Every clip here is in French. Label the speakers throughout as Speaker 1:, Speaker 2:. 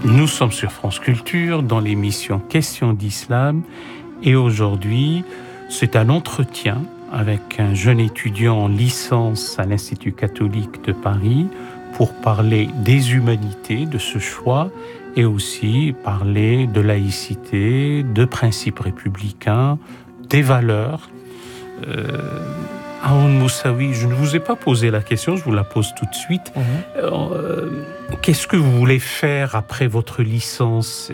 Speaker 1: Nous sommes sur France Culture dans l'émission Questions d'Islam et aujourd'hui c'est un entretien avec un jeune étudiant en licence à l'Institut catholique de Paris pour parler des humanités, de ce choix et aussi parler de laïcité, de principes républicains, des valeurs. Haroun Moussaoui, je ne vous ai pas posé la question, je vous la pose tout de suite. Qu'est-ce que vous voulez faire après votre licence?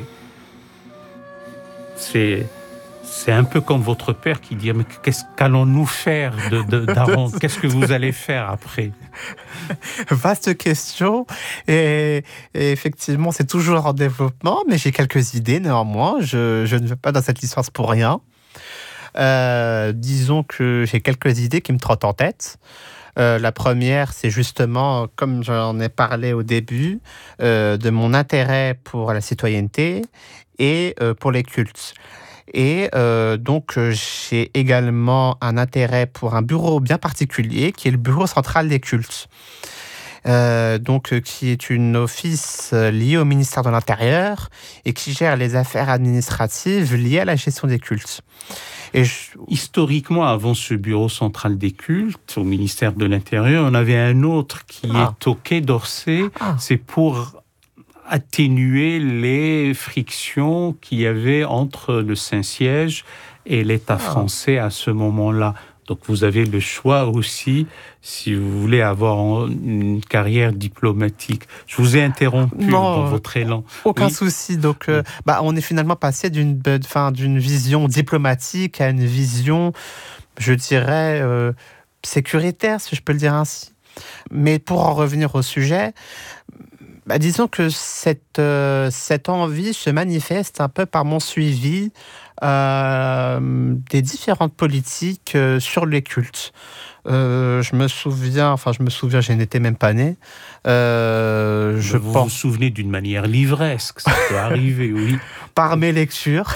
Speaker 1: C'est un peu comme votre père qui dit « Mais qu'allons-nous faire d'Aaron? Qu'est-ce que vous allez faire après ?»
Speaker 2: Vaste question. Et effectivement, c'est toujours en développement, mais j'ai quelques idées néanmoins. Je ne vais pas dans cette licence pour rien. Disons que j'ai quelques idées qui me trottent en tête. La première, c'est justement, comme j'en ai parlé au début, de mon intérêt pour la citoyenneté et pour les cultes. Et donc, j'ai également un intérêt pour un bureau bien particulier, qui est le Bureau central des cultes. Qui est une office liée au ministère de l'Intérieur et qui gère les affaires administratives liées à la gestion des cultes.
Speaker 1: Historiquement, avant ce bureau central des cultes, au ministère de l'Intérieur, on avait un autre qui est au Quai d'Orsay. C'est pour atténuer les frictions qu'il y avait entre le Saint-Siège et l'État français à ce moment-là. Donc vous avez le choix aussi, si vous voulez avoir une carrière diplomatique. Je vous ai interrompu dans votre élan.
Speaker 2: Aucun souci. Donc on est finalement passé d'une vision diplomatique à une vision, je dirais, sécuritaire, si je peux le dire ainsi. Mais pour en revenir au sujet, disons que cette envie se manifeste un peu par mon suivi des différentes politiques sur les cultes. Je me souviens, je n'étais même pas né.
Speaker 1: Vous vous souvenez d'une manière livresque, ça peut arriver, oui.
Speaker 2: Par mes lectures,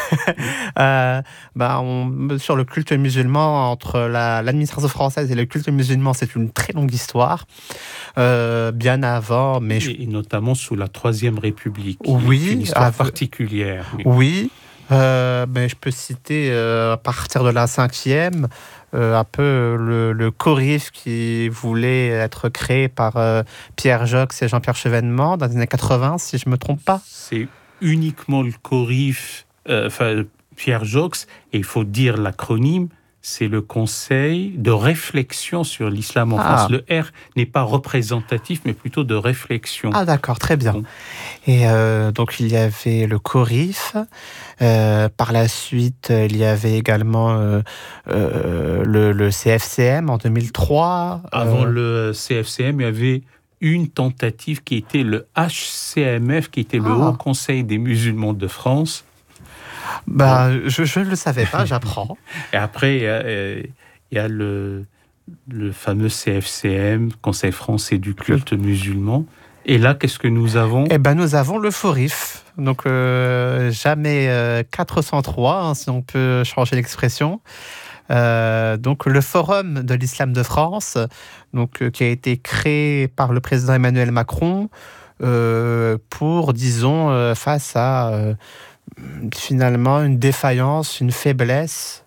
Speaker 2: sur le culte musulman, entre l'administration française et le culte musulman, c'est une très longue histoire. Bien avant,
Speaker 1: et notamment sous la Troisième République, une histoire particulière.
Speaker 2: Oui. Je peux citer à partir de la 5e un peu le CORIF qui voulait être créé par Pierre Joxe et Jean-Pierre Chevènement dans les années 80, si je ne me trompe pas.
Speaker 1: C'est uniquement le CORIF, Pierre Joxe, et il faut dire l'acronyme, c'est le Conseil de réflexion sur l'islam en France. Le R n'est pas représentatif, mais plutôt de réflexion.
Speaker 2: Ah d'accord, très bien. Et donc il y avait le CORIF. Par la suite, il y avait également le CFCM en 2003.
Speaker 1: Avant le CFCM, il y avait une tentative qui était le HCMF, qui était le Haut Conseil des musulmans de France.
Speaker 2: Je ne le savais pas, j'apprends.
Speaker 1: Et après, il y a le fameux CFCM, Conseil français du culte musulman. Et là, qu'est-ce que nous avons ?
Speaker 2: Nous avons le FORIF. Donc, jamais 403, si on peut changer l'expression. Donc, le Forum de l'Islam de France, qui a été créé par le président Emmanuel Macron pour, disons, face à... finalement une défaillance, une faiblesse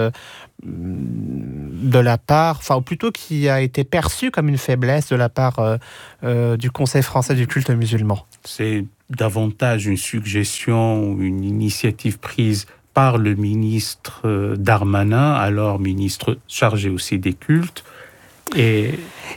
Speaker 2: de la part, ou plutôt qui a été perçue comme une faiblesse de la part du Conseil français du culte musulman.
Speaker 1: C'est davantage une suggestion ou une initiative prise par le ministre Darmanin, alors ministre chargé aussi des cultes. Et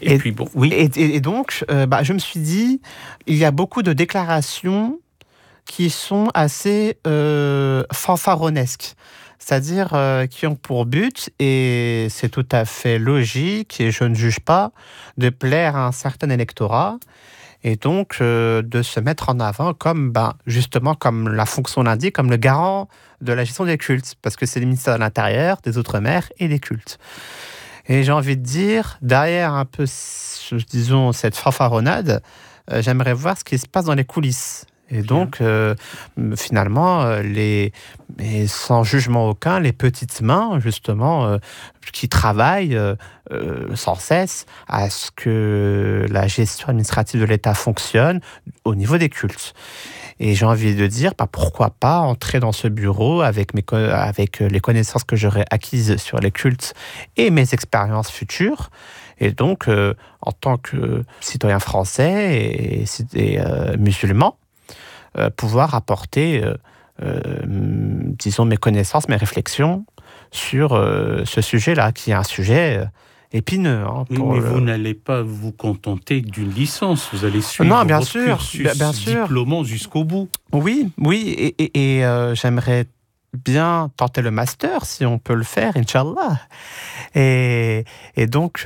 Speaker 2: donc, je me suis dit, il y a beaucoup de déclarations qui sont assez fanfaronnesques, c'est-à-dire qui ont pour but, et c'est tout à fait logique, et je ne juge pas, de plaire à un certain électorat, et donc de se mettre en avant comme, justement, comme la fonction l'indique, comme le garant de la gestion des cultes, parce que c'est le ministère de l'Intérieur, des Outre-mer et des cultes. Et j'ai envie de dire, derrière un peu, disons, cette fanfaronnade, j'aimerais voir ce qui se passe dans les coulisses. Et donc, finalement, sans jugement aucun, les petites mains, justement, qui travaillent sans cesse à ce que la gestion administrative de l'État fonctionne au niveau des cultes. Et j'ai envie de dire, pourquoi pas entrer dans ce bureau avec les connaissances que j'aurais acquises sur les cultes et mes expériences futures. Et donc, en tant que citoyen français et musulman, pouvoir apporter, disons, mes connaissances, mes réflexions sur ce sujet-là, qui est un sujet épineux.
Speaker 1: Mais vous n'allez pas vous contenter d'une licence, vous allez suivre votre cursus diplômant jusqu'au bout.
Speaker 2: Oui, et j'aimerais bien tenter le master, si on peut le faire, Inch'Allah. Et donc,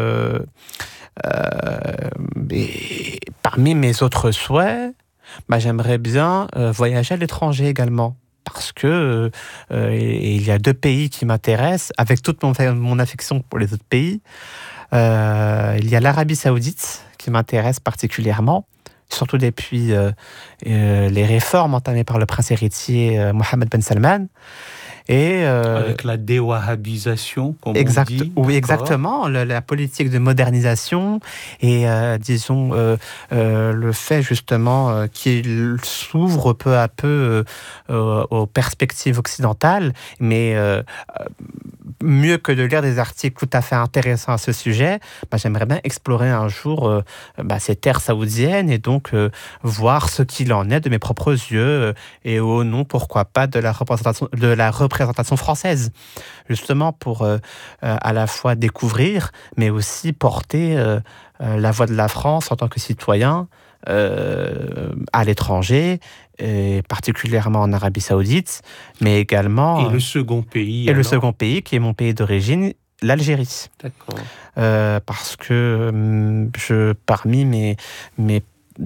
Speaker 2: parmi mes autres souhaits, j'aimerais bien voyager à l'étranger également. Parce que il y a 2 pays qui m'intéressent, avec toute mon affection pour les autres pays. Il y a l'Arabie Saoudite qui m'intéresse particulièrement, surtout depuis les réformes entamées par le prince héritier Mohammed Ben Salman.
Speaker 1: Avec la déwahhabisation, comme on dit.
Speaker 2: Oui, exactement. La politique de modernisation et, disons, le fait justement qu'il s'ouvre peu à peu aux perspectives occidentales, mais mieux que de lire des articles tout à fait intéressants à ce sujet, j'aimerais bien explorer un jour ces terres saoudiennes et donc voir ce qu'il en est de mes propres yeux et au nom, pourquoi pas, de la représentation française, justement pour à la fois découvrir, mais aussi porter la voix de la France en tant que citoyen à l'étranger, et particulièrement en Arabie Saoudite, mais également...
Speaker 1: Et le second pays
Speaker 2: le second pays, qui est mon pays d'origine, l'Algérie.
Speaker 1: D'accord.
Speaker 2: Parce que parmi mes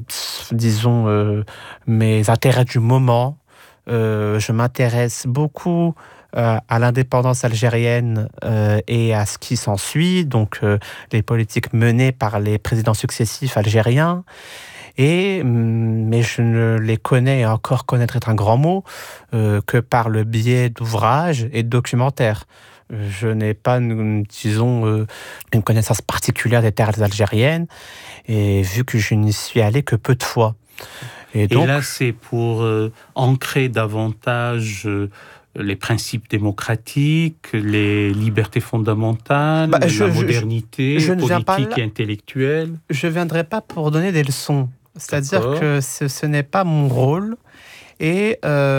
Speaker 2: intérêts du moment, je m'intéresse beaucoup à l'indépendance algérienne et à ce qui s'ensuit, donc les politiques menées par les présidents successifs algériens. Mais je ne les connais, et encore connaître est un grand mot, que par le biais d'ouvrages et de documentaires. Je n'ai pas, une connaissance particulière des terres algériennes, et vu que je n'y suis allé que peu de fois.
Speaker 1: Et là, c'est pour ancrer davantage les principes démocratiques, les libertés fondamentales, la modernité politique et intellectuelle.
Speaker 2: Je ne viendrai pas pour donner des leçons. C'est-à-dire que ce n'est pas mon rôle. Et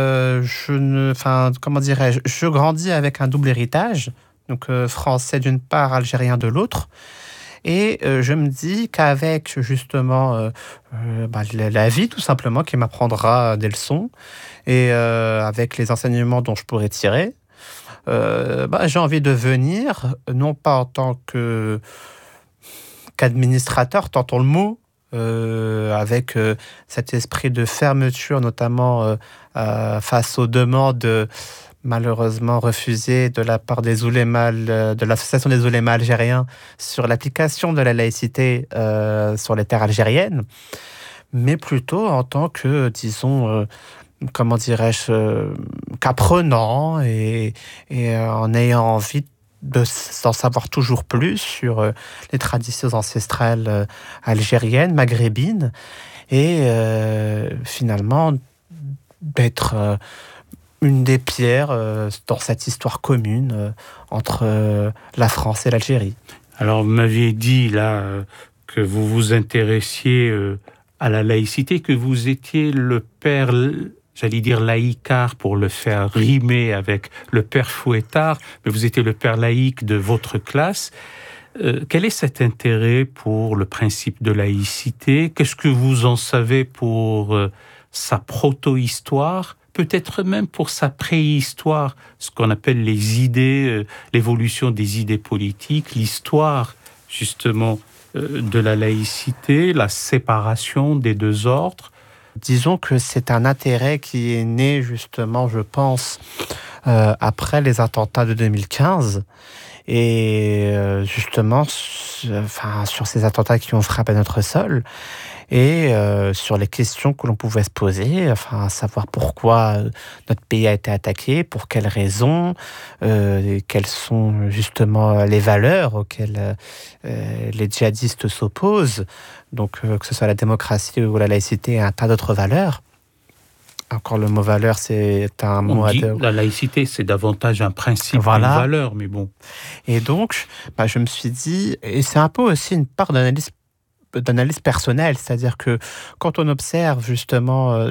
Speaker 2: je grandis avec un double héritage, donc français d'une part, algérien de l'autre. Et je me dis qu'avec justement la vie, tout simplement, qui m'apprendra des leçons, et avec les enseignements dont je pourrais tirer, j'ai envie de venir, non pas en tant qu'administrateur, tentons le mot, avec cet esprit de fermeture, notamment face aux demandes malheureusement refusées de la part des oulémas, de l'association des oulémas algériens sur l'application de la laïcité sur les terres algériennes, mais plutôt en tant que, disons, qu'apprenant et en ayant envie d'en savoir toujours plus sur les traditions ancestrales algériennes, maghrébines, et finalement d'être une des pierres dans cette histoire commune entre la France et l'Algérie.
Speaker 1: Alors, vous m'aviez dit là que vous vous intéressiez à la laïcité, que vous étiez le père... j'allais dire laïcard pour le faire rimer avec le père Fouettard, mais vous étiez le père laïque de votre classe. Quel est cet intérêt pour le principe de laïcité ? Qu'est-ce que vous en savez pour sa proto-histoire ? Peut-être même pour sa préhistoire, ce qu'on appelle les idées, l'évolution des idées politiques, l'histoire justement de la laïcité, la séparation des deux ordres.
Speaker 2: Disons que c'est un intérêt qui est né justement, je pense, après les attentats de 2015. Et justement, sur ces attentats qui ont frappé notre sol. et sur les questions que l'on pouvait se poser, enfin, à savoir pourquoi notre pays a été attaqué, pour quelles raisons, quelles sont justement les valeurs auxquelles les djihadistes s'opposent, donc que ce soit la démocratie ou la laïcité et un tas d'autres valeurs. Encore le mot valeur, c'est un mot...
Speaker 1: La laïcité, c'est davantage un principe qu'une valeur, mais bon.
Speaker 2: Et donc, je me suis dit, et c'est un peu aussi une part d'analyse personnelle, c'est-à-dire que quand on observe justement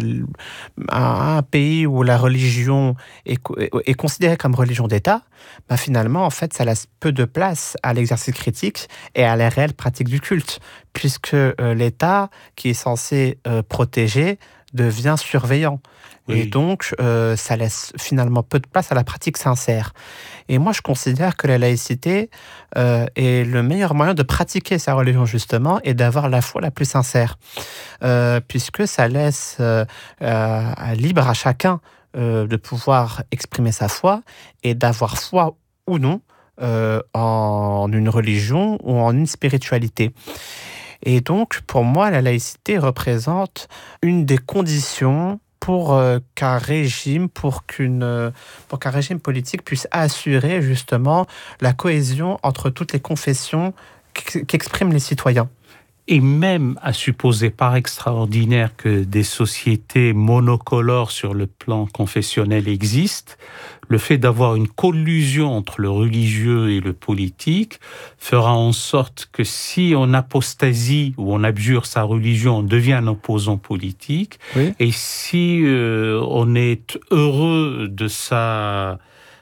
Speaker 2: un pays où la religion est considérée comme religion d'État, finalement, en fait, ça laisse peu de place à l'exercice critique et à la réelle pratique du culte, puisque l'État, qui est censé protéger, devient surveillant. Oui. Et donc, ça laisse finalement peu de place à la pratique sincère. Et moi, je considère que la laïcité est le meilleur moyen de pratiquer sa religion, justement, et d'avoir la foi la plus sincère. Puisque ça laisse libre à chacun de pouvoir exprimer sa foi et d'avoir foi ou non en une religion ou en une spiritualité. Et donc, pour moi, la laïcité représente une des conditions pour qu'un régime politique puisse assurer justement la cohésion entre toutes les confessions qu'expriment les citoyens.
Speaker 1: Et même à supposer par extraordinaire que des sociétés monocolores sur le plan confessionnel existent, le fait d'avoir une collusion entre le religieux et le politique fera en sorte que si on apostasie ou on abjure sa religion, on devient un opposant politique. Oui. Et si on est heureux de sa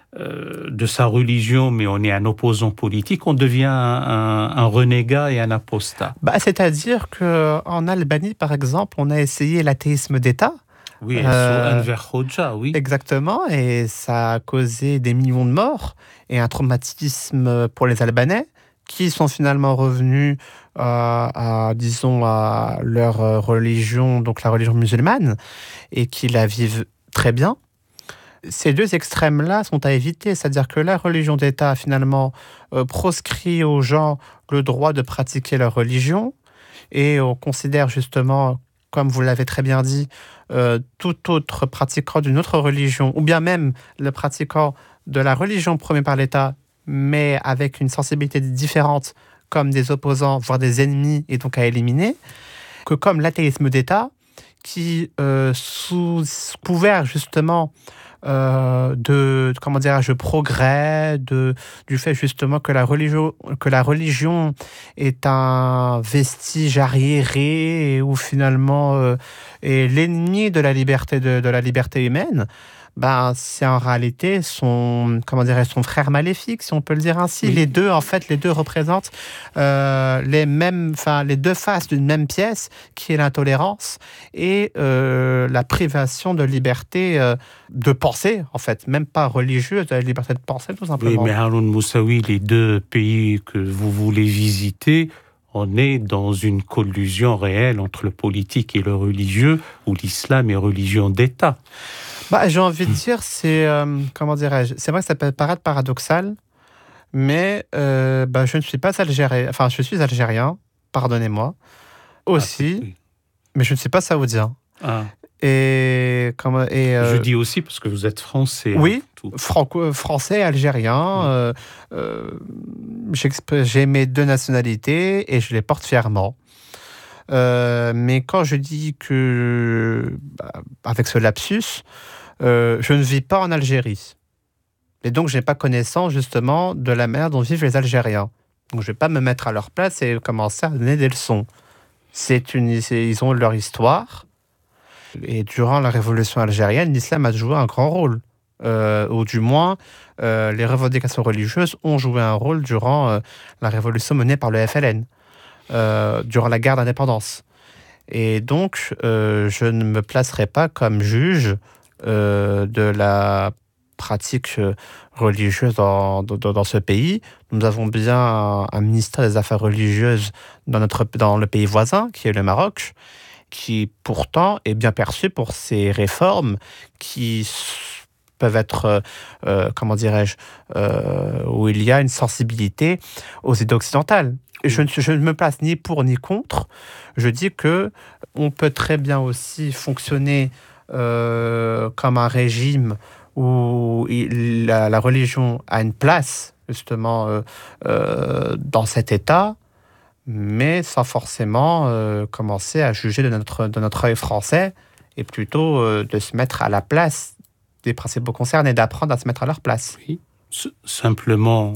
Speaker 1: religion, mais on est un opposant politique, on devient un renégat et un apostat.
Speaker 2: C'est-à-dire qu'en Albanie, par exemple, on a essayé l'athéisme d'État.
Speaker 1: Oui, Enver Hoxha, oui.
Speaker 2: Exactement, et ça a causé des millions de morts et un traumatisme pour les Albanais, qui sont finalement revenus à leur religion, donc la religion musulmane, et qui la vivent très bien. Ces deux extrêmes-là sont à éviter, c'est-à-dire que la religion d'État, finalement, proscrit aux gens le droit de pratiquer leur religion, et on considère justement, comme vous l'avez très bien dit, tout autre pratiquant d'une autre religion, ou bien même le pratiquant de la religion promue par l'État, mais avec une sensibilité différente, comme des opposants, voire des ennemis, et donc à éliminer, que comme l'athéisme d'État, qui, sous couvert justement de progrès, du fait justement que la religion est un vestige arriéré ou finalement est l'ennemi de la liberté de la liberté humaine. C'est en réalité son frère maléfique, si on peut le dire ainsi. Oui. Les deux représentent les deux faces d'une même pièce, qui est l'intolérance et la privation de liberté de penser, en fait, même pas religieuse, de la liberté de penser, tout simplement.
Speaker 1: Oui, mais Haroun Moussaoui, les deux pays que vous voulez visiter, on est dans une collusion réelle entre le politique et le religieux, où l'islam est religion d'État.
Speaker 2: J'ai envie de dire, c'est vrai que ça peut paraître paradoxal, mais je ne suis pas algérien. Enfin, je suis algérien, pardonnez-moi, aussi, mais je ne suis pas saoudien.
Speaker 1: Ah.
Speaker 2: Je
Speaker 1: dis aussi parce que vous êtes français.
Speaker 2: Oui, français, algérien. J'ai mes deux nationalités et je les porte fièrement. Mais quand je dis que, avec ce lapsus, je ne vis pas en Algérie. Et donc, je n'ai pas connaissance, justement, de la manière dont vivent les Algériens. Donc, je ne vais pas me mettre à leur place et commencer à donner des leçons. Ils ont leur histoire. Et durant la révolution algérienne, l'islam a joué un grand rôle. Ou du moins, les revendications religieuses ont joué un rôle durant la révolution menée par le FLN. Durant la guerre d'indépendance. Et donc, je ne me placerai pas comme juge de la pratique religieuse dans ce pays. Nous avons bien un ministère des Affaires religieuses dans le pays voisin, qui est le Maroc, qui pourtant est bien perçu pour ses réformes qui peuvent être, où il y a une sensibilité aux idées occidentales. Je ne me place ni pour ni contre. Je dis que on peut très bien aussi fonctionner comme un régime où la religion a une place, justement, dans cet État, mais sans forcément commencer à juger de notre œil français, et plutôt de se mettre à la place des principaux concernés et d'apprendre à se mettre à leur place.
Speaker 1: Oui. Simplement,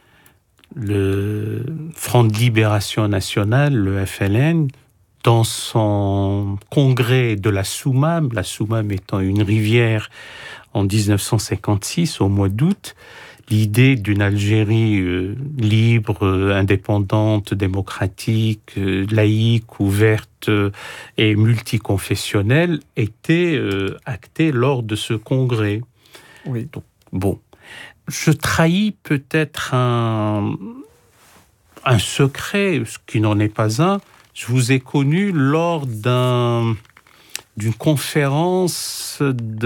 Speaker 1: le Front de Libération Nationale, le FLN, dans son congrès de la Soumam étant une rivière en 1956, au mois d'août, l'idée d'une Algérie libre, indépendante, démocratique, laïque, ouverte et multiconfessionnelle était actée lors de ce congrès.
Speaker 2: Oui.
Speaker 1: Donc, bon, je trahis peut-être un secret, ce qui n'en est pas un. Je vous ai connu lors d'une conférence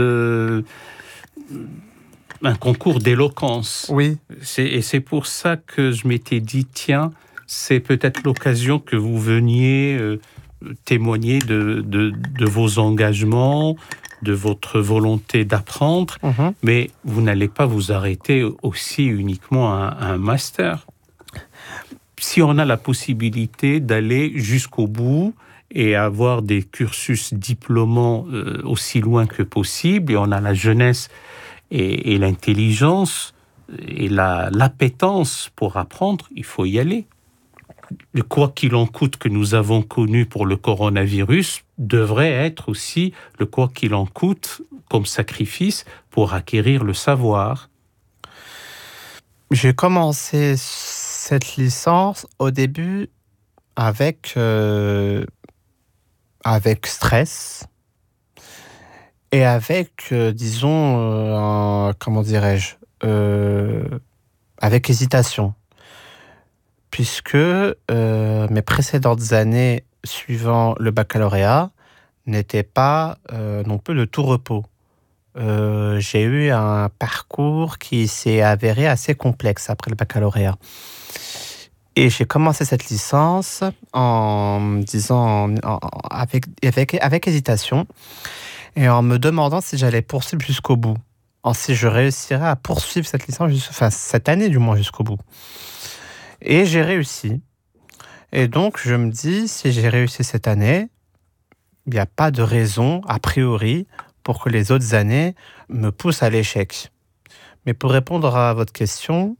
Speaker 1: un concours d'éloquence.
Speaker 2: Oui.
Speaker 1: Et c'est pour ça que je m'étais dit, tiens, c'est peut-être l'occasion que vous veniez témoigner de vos engagements, de votre volonté d'apprendre, mais vous n'allez pas vous arrêter aussi uniquement à un master. Si on a la possibilité d'aller jusqu'au bout et avoir des cursus diplômants aussi loin que possible, et on a la jeunesse et l'intelligence et l'appétence pour apprendre, il faut y aller. Le quoi qu'il en coûte que nous avons connu pour le coronavirus devrait être aussi le quoi qu'il en coûte comme sacrifice pour acquérir le savoir.
Speaker 2: J'ai commencé cette licence au début avec stress et avec, avec hésitation. Puisque mes précédentes années suivant le baccalauréat n'étaient pas non plus de tout repos. J'ai eu un parcours qui s'est avéré assez complexe après le baccalauréat. Et j'ai commencé cette licence en me disant, avec hésitation, et en me demandant si j'allais poursuivre jusqu'au bout, si je réussirais à poursuivre cette licence, cette année du moins jusqu'au bout. Et j'ai réussi. Et donc, je me dis, si j'ai réussi cette année, il n'y a pas de raison, a priori, pour que les autres années me poussent à l'échec. Mais pour répondre à votre question,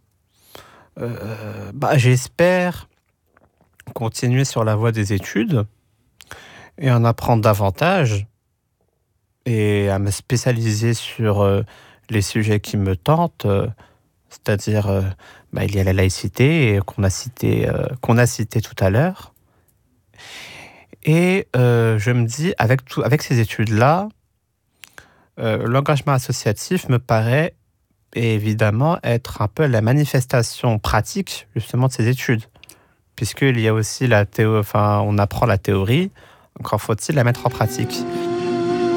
Speaker 2: j'espère continuer sur la voie des études et en apprendre davantage et à me spécialiser sur les sujets qui me tentent, c'est-à-dire il y a la laïcité qu'on a cité tout à l'heure. Et je me dis, avec ces études-là, l'engagement associatif me paraît évidemment être un peu la manifestation pratique justement de ces études, puisqu'il y a aussi on apprend la théorie, encore faut-il la mettre en pratique.